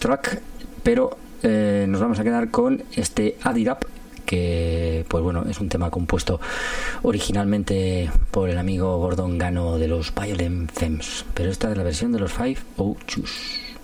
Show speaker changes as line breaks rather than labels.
track, pero nos vamos a quedar con este Add It Up, que pues bueno, es un tema compuesto originalmente por el amigo Gordon Gano de los Violent Femmes, pero esta es la versión de los 502.